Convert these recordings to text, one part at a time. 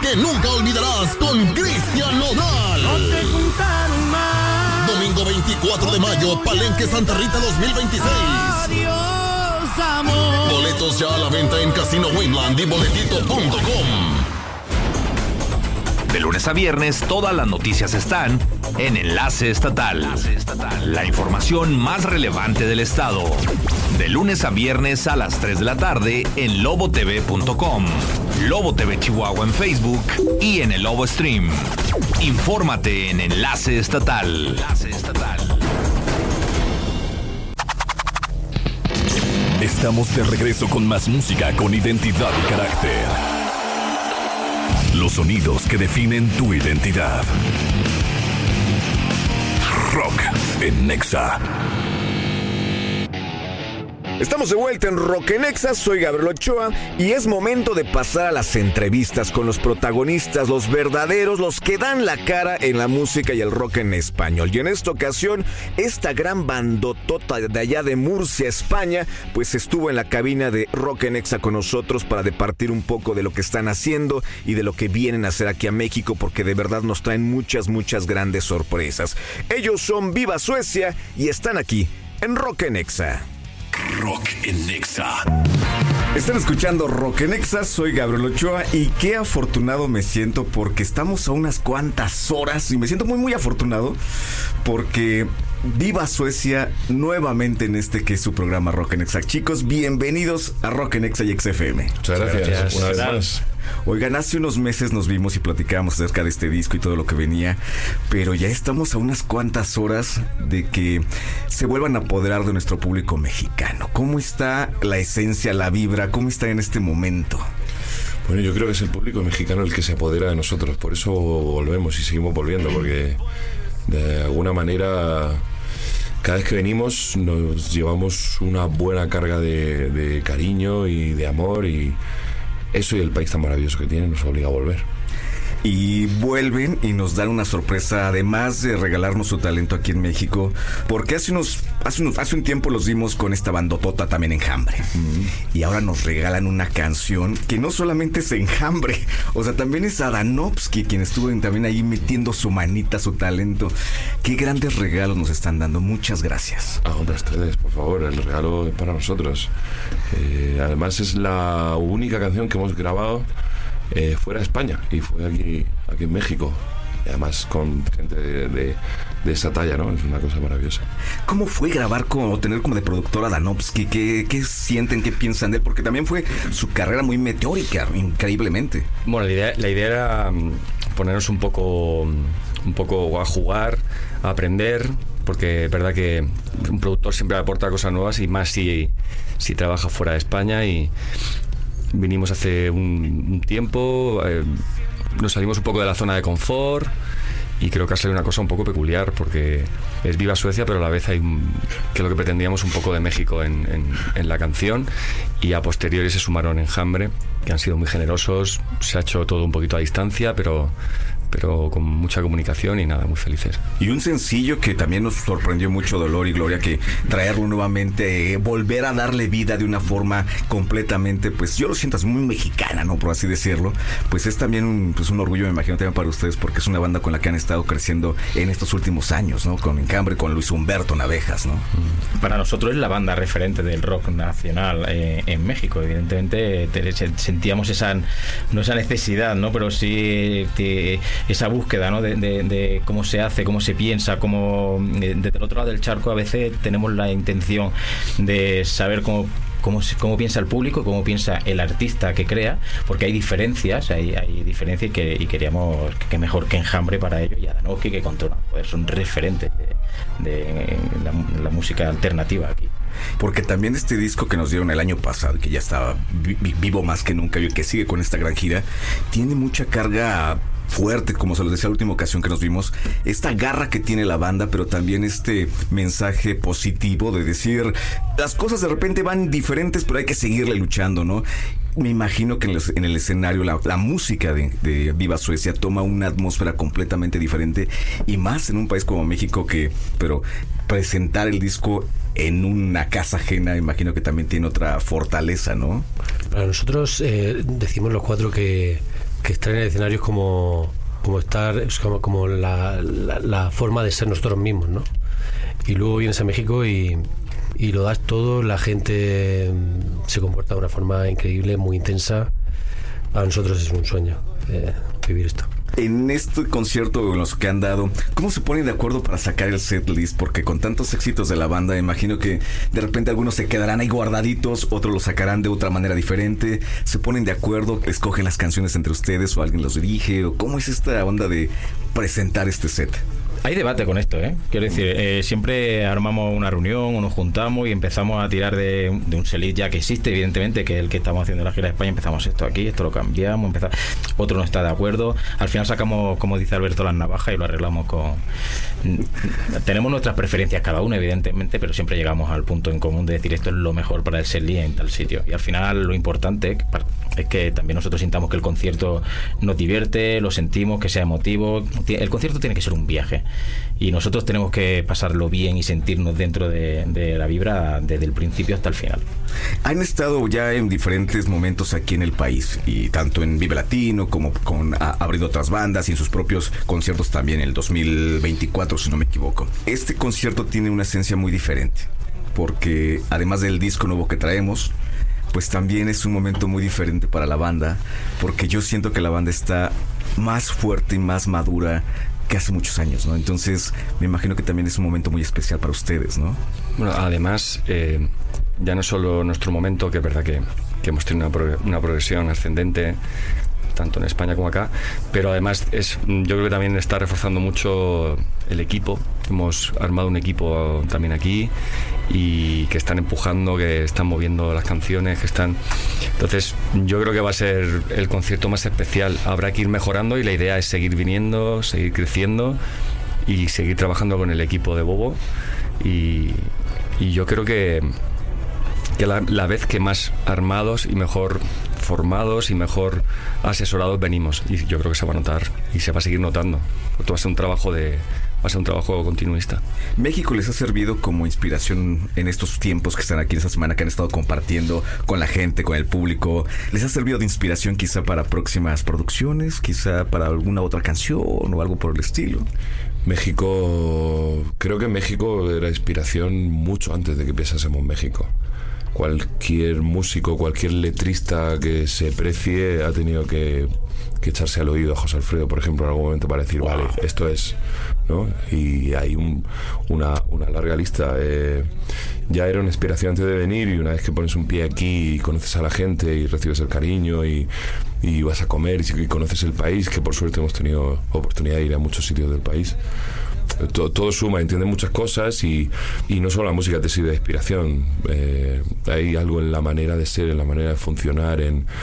que nunca olvidarás con Cristian Nodal. No te contaron más. Domingo 24 de mayo, Palenque Santa Rita 2026. Adiós, amor. Boletos ya a la venta en Casino Winland y boletito.com. De lunes a viernes, todas las noticias están en Enlace Estatal. La información más relevante del estado. De lunes a viernes a las 3 de la tarde en lobotv.com, Lobo TV Chihuahua en Facebook y en el Lobo Stream. Infórmate en Enlace Estatal. Estamos de regreso con más música con identidad y carácter. Los sonidos que definen tu identidad. Rock en Nexa. Estamos de vuelta en Rock en Nexa, soy Gabriel Ochoa y es momento de pasar a las entrevistas con los protagonistas, los verdaderos, los que dan la cara en la música y el rock en español. Y en esta ocasión, esta gran bandotota de allá de Murcia, España, pues estuvo en la cabina de Rock en Nexa con nosotros para departir un poco de lo que están haciendo y de lo que vienen a hacer aquí a México, porque de verdad nos traen muchas grandes sorpresas. Ellos son Viva Suecia y están aquí en Rock en Nexa. Rock en Nexa. Están escuchando Rock en Nexa, soy Gabriel Ochoa y qué afortunado me siento porque estamos a unas cuantas horas y me siento muy afortunado porque Viva Suecia nuevamente en este que es su programa Rock en Nexa. Chicos, bienvenidos a Rock en Nexa y XFM. Muchas gracias. Una vez más. Oigan, hace unos meses nos vimos y platicábamos acerca de este disco y todo lo que venía, pero ya estamos a unas cuantas horas de que se vuelvan a apoderar de nuestro público mexicano. ¿Cómo está la esencia, la vibra? ¿Cómo está en este momento? Bueno, yo creo que es el público mexicano el que se apodera de nosotros, por eso volvemos y seguimos volviendo, porque de alguna manera cada vez que venimos nos llevamos una buena carga de cariño y de amor, y eso y el país tan maravilloso que tiene nos obliga a volver. Y vuelven y nos dan una sorpresa, además de regalarnos su talento aquí en México, porque hace un tiempo los vimos con esta bandotota también Enjambre. Y ahora nos regalan una canción que no solamente es Enjambre, o sea, también es Adanovsky quien estuvo también ahí metiendo su manita, su talento. Qué grandes regalos nos están dando, muchas gracias. A ustedes, por favor, el regalo es para nosotros. Además es la única canción que hemos grabado fuera de España, y fue aquí en México, y además con gente de esa talla, ¿no? Es una cosa maravillosa. ¿Cómo fue grabar o tener como de productor a Adanovsky? ¿Qué sienten, qué piensan de él? Porque también fue su carrera muy meteórica, increíblemente. Bueno, la idea era ponernos un poco a jugar, a aprender, porque es verdad que un productor siempre aporta cosas nuevas, y más si trabaja fuera de España. Y vinimos hace un tiempo, nos salimos un poco de la zona de confort, y creo que ha salido una cosa un poco peculiar, porque es Viva Suecia, pero a la vez hay que lo que pretendíamos un poco de México en la canción, y a posteriori se sumaron Enjambre, que han sido muy generosos. Se ha hecho todo un poquito a distancia, pero con mucha comunicación, y nada, muy felices. Y un sencillo que también nos sorprendió mucho, Dolor y Gloria, que traerlo nuevamente, volver a darle vida de una forma completamente, pues yo lo siento así, muy mexicana, ¿no? Por así decirlo. Pues es también un orgullo, me imagino, también para ustedes, porque es una banda con la que han estado creciendo en estos últimos años, ¿no? Con Enjambre, con Luis Humberto Navejas, ¿no? Para nosotros es la banda referente del rock nacional en México. Evidentemente sentíamos esa necesidad, ¿no? Pero sí esa búsqueda, ¿no? de cómo se hace, cómo se piensa, desde el otro lado del charco a veces tenemos la intención de saber cómo piensa el público, cómo piensa el artista que crea, porque hay diferencias y queríamos que mejor que Enjambre para ello, y Adanovsky, que controla, pues son referentes de la música alternativa aquí. Porque también este disco que nos dieron el año pasado, que ya estaba vivo más que nunca y que sigue con esta gran gira, tiene mucha carga fuerte, como se los decía la última ocasión que nos vimos, esta garra que tiene la banda, pero también este mensaje positivo de decir, las cosas de repente van diferentes, pero hay que seguirle luchando, ¿no? Me imagino que en el escenario la música de Viva Suecia toma una atmósfera completamente diferente, y más en un país como México, pero presentar el disco en una casa ajena, imagino que también tiene otra fortaleza, ¿no? Para nosotros decimos los cuatro que que estar en el escenario es como estar, es como la forma de ser nosotros mismos, ¿no? Y luego vienes a México y lo das todo, la gente se comporta de una forma increíble, muy intensa. Para nosotros es un sueño vivir esto. En este concierto en los que han dado, ¿cómo se ponen de acuerdo para sacar el setlist? Porque con tantos éxitos de la banda, imagino que de repente algunos se quedarán ahí guardaditos, otros los sacarán de otra manera diferente. ¿Se ponen de acuerdo? ¿Escogen las canciones entre ustedes o alguien los dirige? ¿O cómo es esta onda de presentar este set? Hay debate con esto, ¿eh? Quiero decir, siempre armamos una reunión o nos juntamos y empezamos a tirar de un setlist ya que existe, evidentemente, que es el que estamos haciendo en la gira de España. Empezamos esto aquí, esto lo cambiamos, otro no está de acuerdo. Al final sacamos, como dice Alberto, las navajas y lo arreglamos con... Tenemos nuestras preferencias cada uno, evidentemente, pero siempre llegamos al punto en común de decir esto es lo mejor para el setlist en tal sitio. Y al final lo importante es que también nosotros sintamos que el concierto nos divierte, lo sentimos, que sea emotivo. El concierto tiene que ser un viaje y nosotros tenemos que pasarlo bien y sentirnos dentro de la vibra desde el principio hasta el final. Han estado ya en diferentes momentos aquí en el país, y tanto en Vive Latino como abriendo otras bandas y en sus propios conciertos también el 2024, si no me equivoco. Este concierto tiene una esencia muy diferente, porque además del disco nuevo que traemos, pues también es un momento muy diferente para la banda, porque yo siento que la banda está más fuerte y más madura que hace muchos años, ¿no? Entonces me imagino que también es un momento muy especial para ustedes, ¿no? Bueno, además, ya no solo nuestro momento, que es verdad que hemos tenido una progresión ascendente tanto en España como acá, pero además yo creo que también está reforzando mucho el equipo. Hemos armado un equipo también aquí y que están empujando, que están moviendo las canciones, entonces yo creo que va a ser el concierto más especial. Habrá que ir mejorando y la idea es seguir viniendo, seguir creciendo y seguir trabajando con el equipo de Bobo, y yo creo que la vez que más armados y mejor formados y mejor asesorados venimos, y yo creo que se va a notar y se va a seguir notando, porque va a ser un trabajo continuista. ¿México les ha servido como inspiración en estos tiempos que están aquí, en esta semana que han estado compartiendo con la gente, con el público? ¿Les ha servido de inspiración quizá para próximas producciones, quizá para alguna otra canción o algo por el estilo? Creo que México era inspiración mucho antes de que pensásemos México. Cualquier músico, cualquier letrista que se precie ha tenido que echarse al oído a José Alfredo, por ejemplo, en algún momento para decir, vale, esto es, ¿no? Y hay una larga lista. Ya era una inspiración antes de venir, y una vez que pones un pie aquí y conoces a la gente y recibes el cariño y vas a comer y conoces el país, que por suerte hemos tenido oportunidad de ir a muchos sitios del país. Todo suma, entiende muchas cosas, y no solo la música te sirve de inspiración. Hay algo en la manera de ser, en la manera de funcionar,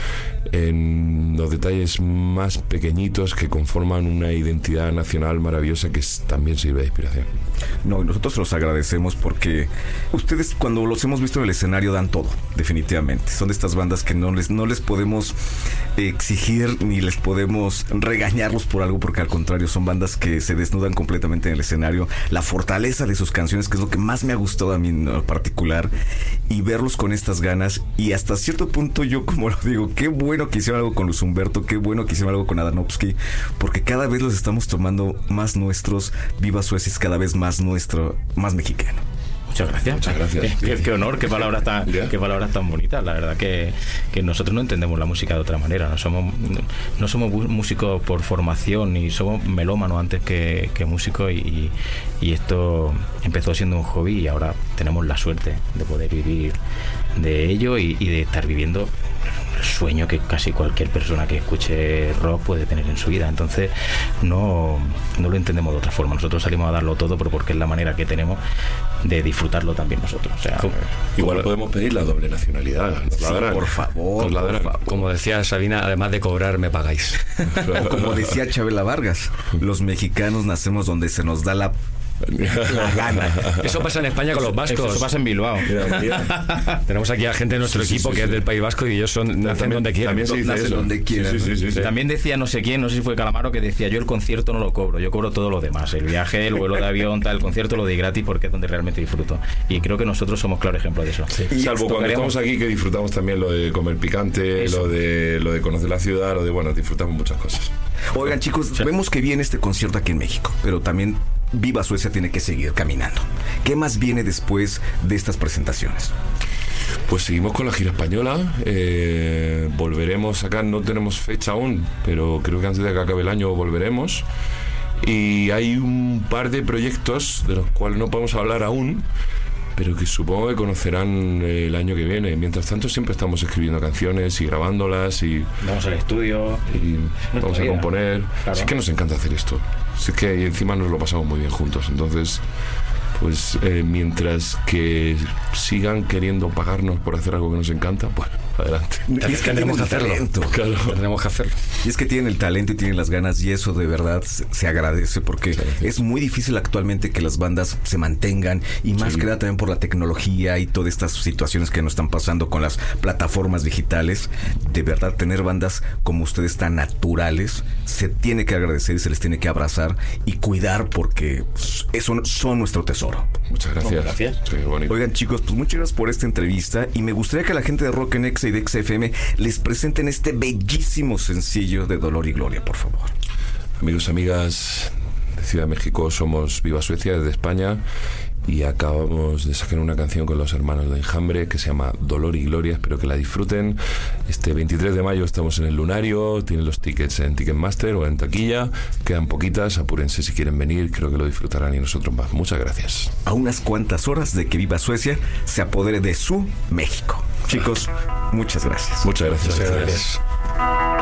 en los detalles más pequeñitos que conforman una identidad nacional maravillosa que también sirve de inspiración. No, nosotros los agradecemos porque ustedes, cuando los hemos visto en el escenario, dan todo, definitivamente. Son de estas bandas que no les podemos exigir ni les podemos regañarlos por algo, porque al contrario, son bandas que se desnudan completamente en el escenario. La fortaleza de sus canciones, que es lo que más me ha gustado a mí en particular, y verlos con estas ganas. Y hasta cierto punto, yo como lo digo, qué bueno que hicieron algo con Luis Humberto, qué bueno que hicieron algo con Adanovsky, porque cada vez los estamos tomando más nuestros. Viva Suecia es cada vez más nuestro, más mexicano. Muchas gracias. Qué honor, qué palabras tan bonitas. La verdad que nosotros no entendemos la música de otra manera. No somos músicos por formación, y somos melómanos antes que músicos, y esto empezó siendo un hobby, y ahora tenemos la suerte de poder vivir de ello y de estar viviendo el sueño que casi cualquier persona que escuche rock puede tener en su vida. Entonces no lo entendemos de otra forma. Nosotros salimos a darlo todo, pero porque es la manera que tenemos de disfrutarlo también nosotros. O sea, igual podemos pedir la doble nacionalidad. Sí, por favor. Como decía Sabina, además de cobrar, me pagáis. Como decía Chabela Vargas, los mexicanos nacemos donde se nos da la la gana. Eso pasa en España con los vascos. Eso pasa en Bilbao. Tenemos aquí a gente de nuestro equipo que es del País Vasco y ellos nacen donde quieren. También se dice Nacen eso. donde quieran. Sí. También decía no sé quién, no sé si fue Calamaro, que decía: yo el concierto no lo cobro, yo cobro todo lo demás, el viaje, el vuelo de avión, tal, el concierto lo doy gratis porque es donde realmente disfruto. Y creo que nosotros somos claro ejemplo de eso. Y salvo cuando estamos aquí, que disfrutamos también lo de comer picante, lo de conocer la ciudad, disfrutamos muchas cosas. Oigan, chicos, vemos que viene este concierto aquí en México, pero también Viva Suecia tiene que seguir caminando. ¿Qué más viene después de estas presentaciones? Pues seguimos con la gira española, volveremos acá, no tenemos fecha aún, pero creo que antes de que acabe el año volveremos. Y hay un par de proyectos de los cuales no podemos hablar aún, pero que supongo que conocerán el año que viene. Mientras tanto siempre estamos escribiendo canciones y grabándolas y vamos al estudio y vamos a componer. Claro. Sí que nos encanta hacer esto, sí que y encima nos lo pasamos muy bien juntos. Entonces pues mientras que sigan queriendo pagarnos por hacer algo que nos encanta, pues adelante. Y es que tendremos que hacerlo. Claro. Tendremos que hacerlo. Y es que tienen el talento y tienen las ganas, y eso de verdad se agradece, porque es muy difícil actualmente que las bandas se mantengan, y más que nada también por la tecnología y todas estas situaciones que nos están pasando con las plataformas digitales. De verdad, tener bandas como ustedes tan naturales se tiene que agradecer y se les tiene que abrazar y cuidar, porque eso son nuestro tesoro. Muchas gracias. Gracias. Sí, bonito. Oigan, chicos, pues muchas gracias por esta entrevista, y me gustaría que la gente de Rock en Exa y de Exa FM les presenten este bellísimo sencillo de Dolor y Gloria, por favor. Amigos, amigas de Ciudad de México, somos Viva Suecia desde España y acabamos de sacar una canción con los hermanos de Enjambre que se llama Dolor y Gloria. Espero que la disfruten. Este 23 de mayo estamos en el Lunario, tienen los tickets en Ticketmaster o en taquilla, quedan poquitas, apúrense si quieren venir, creo que lo disfrutarán y nosotros más. Muchas gracias. A unas cuantas horas de que Viva Suecia se apodere de su México. Chicos, muchas gracias. Muchas gracias. Muchas gracias.